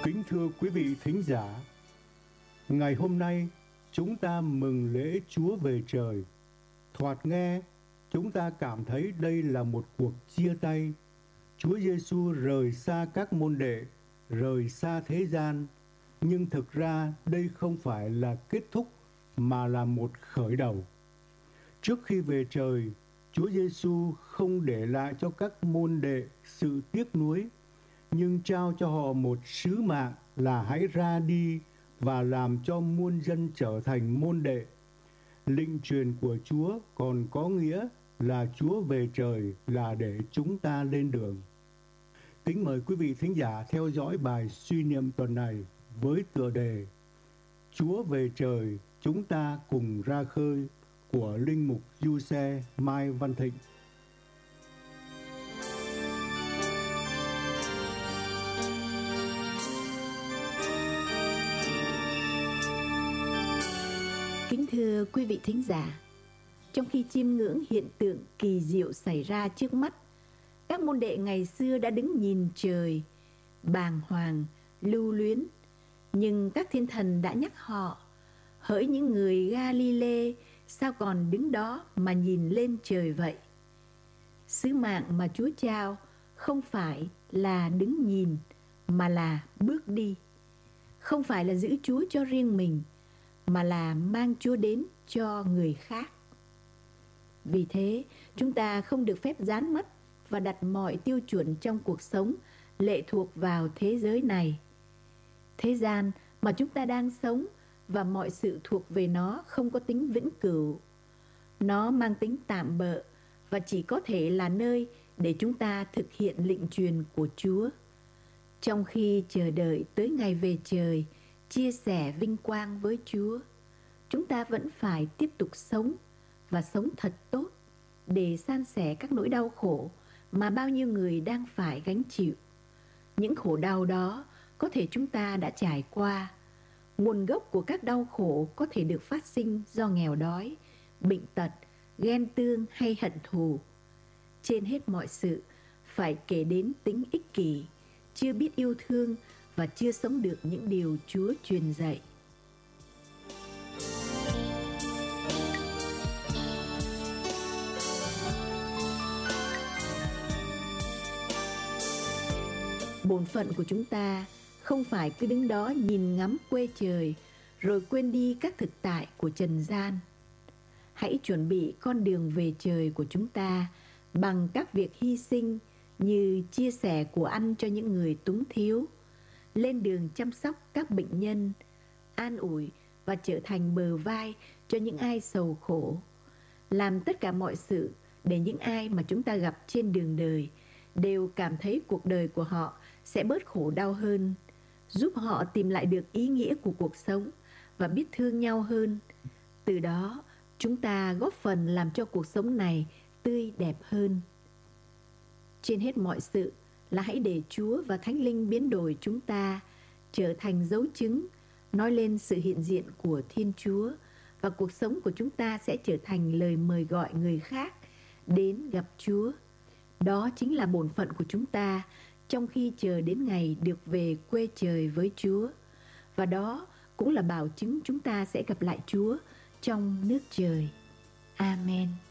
Kính thưa quý vị thính giả, ngày hôm nay chúng ta mừng lễ Chúa về trời. Thoạt nghe, chúng ta cảm thấy đây là một cuộc chia tay. Chúa Giêsu rời xa các môn đệ, rời xa thế gian. Nhưng thực ra đây không phải là kết thúc mà là một khởi đầu. Trước khi về trời, Chúa Giêsu không để lại cho các môn đệ sự tiếc nuối, nhưng trao cho họ một sứ mạng là hãy ra đi và làm cho muôn dân trở thành môn đệ. Lệnh truyền của Chúa còn có nghĩa là Chúa về trời là để chúng ta lên đường. Kính mời quý vị thính giả theo dõi bài suy niệm tuần này với tựa đề Chúa về trời, chúng ta cùng ra khơi của Linh mục Giuse Mai Văn Thịnh. Kính thưa quý vị thính giả, trong khi chiêm ngưỡng hiện tượng kỳ diệu xảy ra trước mắt, các môn đệ ngày xưa đã đứng nhìn trời, bàng hoàng, lưu luyến. Nhưng các thiên thần đã nhắc họ, hỡi những người Ga-li-lê, sao còn đứng đó mà nhìn lên trời vậy? Sứ mạng mà Chúa trao không phải là đứng nhìn, mà là bước đi. Không phải là giữ Chúa cho riêng mình, mà là mang Chúa đến cho người khác. Vì thế, chúng ta không được phép dán mắt và đặt mọi tiêu chuẩn trong cuộc sống lệ thuộc vào thế giới này. Thế gian mà chúng ta đang sống và mọi sự thuộc về nó không có tính vĩnh cửu. Nó mang tính tạm bợ và chỉ có thể là nơi để chúng ta thực hiện lệnh truyền của Chúa. Trong khi chờ đợi tới ngày về trời, chia sẻ vinh quang với Chúa, chúng ta vẫn phải tiếp tục sống và sống thật tốt để san sẻ các nỗi đau khổ mà bao nhiêu người đang phải gánh chịu. Những khổ đau đó có thể chúng ta đã trải qua. Nguồn gốc của các đau khổ có thể được phát sinh do nghèo đói, bệnh tật, ghen tương hay hận thù. Trên hết mọi sự, phải kể đến tính ích kỷ, chưa biết yêu thương và chưa sống được những điều Chúa truyền dạy. Bổn phận của chúng ta không phải cứ đứng đó nhìn ngắm quê trời rồi quên đi các thực tại của trần gian. Hãy chuẩn bị con đường về trời của chúng ta bằng các việc hy sinh như chia sẻ của ăn cho những người túng thiếu, lên đường chăm sóc các bệnh nhân, an ủi và trở thành bờ vai cho những ai sầu khổ. Làm tất cả mọi sự để những ai mà chúng ta gặp trên đường đời đều cảm thấy cuộc đời của họ sẽ bớt khổ đau hơn, giúp họ tìm lại được ý nghĩa của cuộc sống và biết thương nhau hơn. Từ đó, chúng ta góp phần làm cho cuộc sống này tươi đẹp hơn. Trên hết mọi sự là hãy để Chúa và Thánh Linh biến đổi chúng ta trở thành dấu chứng nói lên sự hiện diện của Thiên Chúa, và cuộc sống của chúng ta sẽ trở thành lời mời gọi người khác đến gặp Chúa. Đó chính là bổn phận của chúng ta trong khi chờ đến ngày được về quê trời với Chúa. Và đó cũng là bảo chứng chúng ta sẽ gặp lại Chúa trong nước trời. Amen.